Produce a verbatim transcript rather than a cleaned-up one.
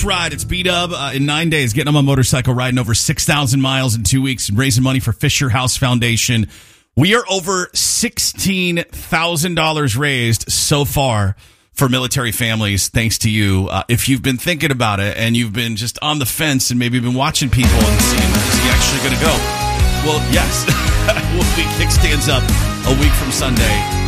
Ride. It's B-Dub uh, in nine days, getting on my motorcycle, riding over six thousand miles in two weeks and raising money for Fisher House Foundation. We are over sixteen thousand dollars raised so far for military families, thanks to you. Uh, if you've been thinking about it and you've been just on the fence and maybe been watching people and seeing, is he actually going to go? Well, yes. We'll be kickstands up a week from Sunday.